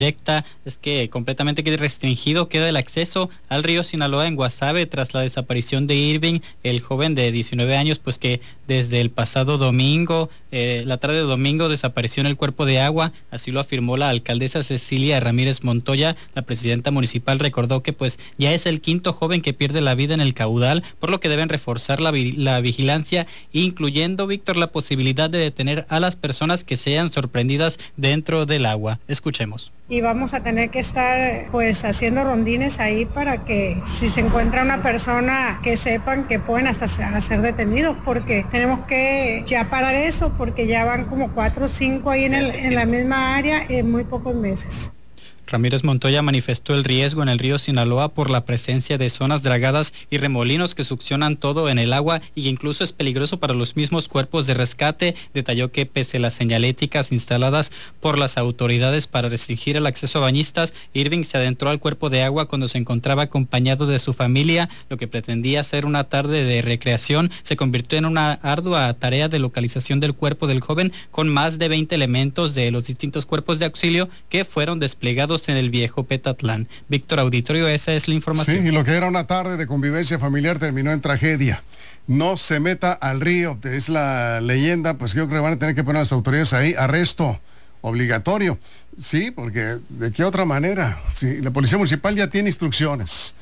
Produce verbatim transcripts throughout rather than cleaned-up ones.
directa es que completamente queda restringido queda el acceso al río Sinaloa en Guasave tras la desaparición de Irving, el joven de diecinueve años, pues que desde el pasado domingo, eh, la tarde de domingo, desapareció en el cuerpo de agua. Así lo afirmó la alcaldesa Cecilia Ramírez Montoya. La presidenta municipal recordó que pues ya es el quinto joven que pierde la vida en el caudal, por lo que deben reforzar la, vi- la vigilancia, incluyendo, Víctor, la posibilidad de detener a las personas que sean sorprendidas dentro del agua. Escuchemos. Y vamos a tener que estar pues haciendo rondines ahí para que si se encuentra una persona que sepan que pueden hasta ser detenidos, porque tenemos que ya parar eso, porque ya van como cuatro o cinco ahí en, el, en la misma área en muy pocos meses. Ramírez Montoya manifestó el riesgo en el río Sinaloa por la presencia de zonas dragadas y remolinos que succionan todo en el agua y que incluso es peligroso para los mismos cuerpos de rescate. Detalló que pese a las señaléticas instaladas por las autoridades para restringir el acceso a bañistas, Irving se adentró al cuerpo de agua cuando se encontraba acompañado de su familia. Lo que pretendía ser una tarde de recreación se convirtió en una ardua tarea de localización del cuerpo del joven, con más de veinte elementos de los distintos cuerpos de auxilio que fueron desplegados en el viejo Petatlán. Víctor, auditorio, esa es la información. Sí, y lo que era una tarde de convivencia familiar terminó en tragedia. No se meta al río, es la leyenda, pues yo creo que van a tener que poner las autoridades ahí, arresto obligatorio. Sí, porque ¿de qué otra manera? Sí, la policía municipal ya tiene instrucciones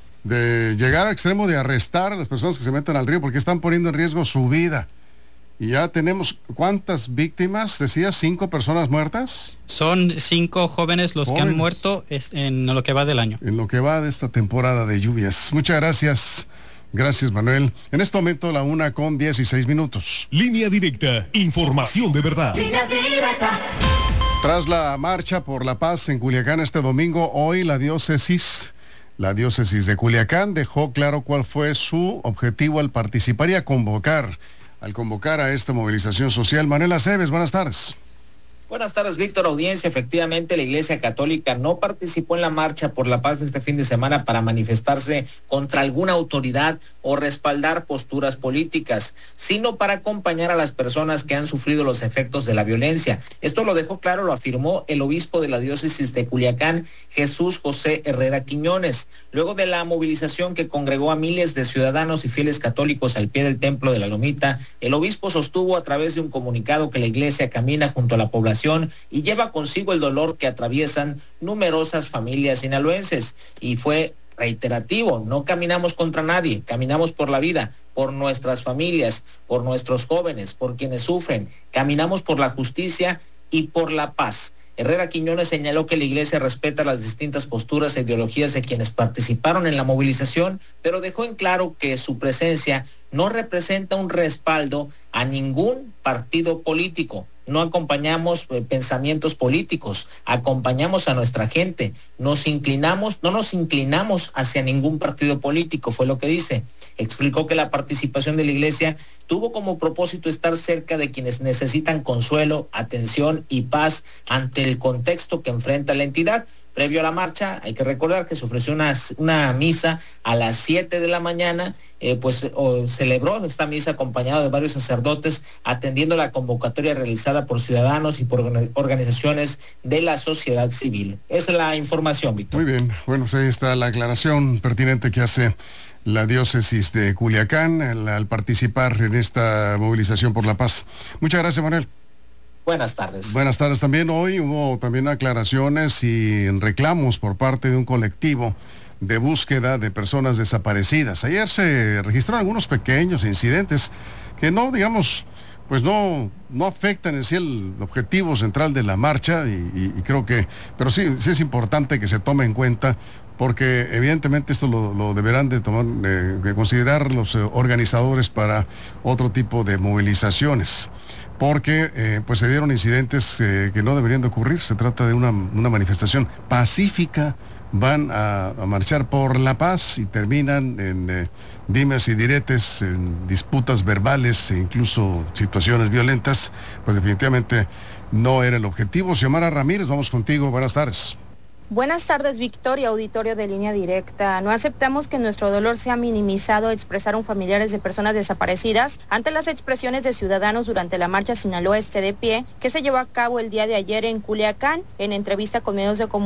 de llegar al extremo de arrestar a las personas que se metan al río porque están poniendo en riesgo su vida. Y ya tenemos, ¿cuántas víctimas? Decías, ¿cinco personas muertas? Son cinco jóvenes los jóvenes. que han muerto en lo que va del año. En lo que va de esta temporada de lluvias. Muchas gracias. Gracias, Manuel. En este momento, la una con dieciséis minutos. Línea directa, información de verdad. Línea directa. Tras la marcha por la paz en Culiacán este domingo, hoy la diócesis, la diócesis de Culiacán dejó claro cuál fue su objetivo al participar y a convocar al convocar a esta movilización social. Manuel Aceves, buenas tardes. Buenas tardes, Víctor, audiencia. Efectivamente, la Iglesia Católica no participó en la marcha por la paz de este fin de semana para manifestarse contra alguna autoridad o respaldar posturas políticas, sino para acompañar a las personas que han sufrido los efectos de la violencia. Esto lo dejó claro, lo afirmó el obispo de la diócesis de Culiacán, Jesús José Herrera Quiñones, luego de la movilización que congregó a miles de ciudadanos y fieles católicos al pie del templo de la Lomita. El obispo sostuvo a través de un comunicado que la Iglesia camina junto a la población y lleva consigo el dolor que atraviesan numerosas familias sinaloenses, y fue reiterativo: no caminamos contra nadie, caminamos por la vida, por nuestras familias, por nuestros jóvenes, por quienes sufren, caminamos por la justicia y por la paz. Herrera Quiñones señaló que la Iglesia respeta las distintas posturas e ideologías de quienes participaron en la movilización, pero dejó en claro que su presencia no representa un respaldo a ningún partido político. No acompañamos eh, pensamientos políticos, acompañamos a nuestra gente, nos inclinamos, no nos inclinamos hacia ningún partido político, fue lo que dice. Explicó que la participación de la Iglesia tuvo como propósito estar cerca de quienes necesitan consuelo, atención y paz ante el contexto que enfrenta la entidad. Previo a la marcha, hay que recordar que se ofreció una, una misa a las siete de la mañana, eh, pues o, celebró esta misa acompañado de varios sacerdotes, atendiendo la convocatoria realizada por ciudadanos y por organizaciones de la sociedad civil. Esa es la información, Víctor. Muy bien, bueno, pues ahí está la aclaración pertinente que hace la diócesis de Culiacán al, al participar en esta movilización por la paz. Muchas gracias, Manuel. Buenas tardes. Buenas tardes. También hoy hubo también aclaraciones y reclamos por parte de un colectivo de búsqueda de personas desaparecidas. Ayer se registraron algunos pequeños incidentes que no, digamos, pues no, no afectan en sí el objetivo central de la marcha y, y, y creo que, pero sí, sí es importante que se tome en cuenta, porque evidentemente esto lo, lo deberán de tomar, de, de considerar los organizadores para otro tipo de movilizaciones, porque eh, pues se dieron incidentes eh, que no deberían de ocurrir. Se trata de una, una manifestación pacífica, van a, a marchar por la paz y terminan en eh, dimes y diretes, en disputas verbales e incluso situaciones violentas. Pues definitivamente no era el objetivo. Xiomara Ramírez, vamos contigo, buenas tardes. Buenas tardes, Victoria, auditorio de Línea Directa. No aceptamos que nuestro dolor sea minimizado, expresaron familiares de personas desaparecidas ante las expresiones de ciudadanos durante la marcha Sinaloa esté de pie, que se llevó a cabo el día de ayer en Culiacán. En entrevista con medios de comunicación,